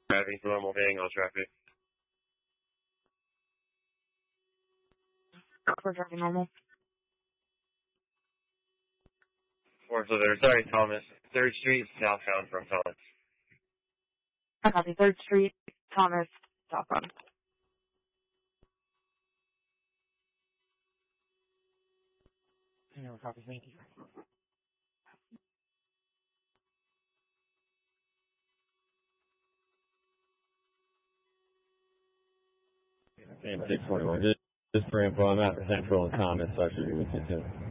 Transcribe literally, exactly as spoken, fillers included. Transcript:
Driving to normal, heading all traffic. For driving normal. Or so there, sorry, Thomas. third Street, southbound from Thomas. I copy. third Street, Thomas, southbound. No copy, thank you. six forty-one. Just, just for info, I'm at Central and Thomas, so I should be with you too.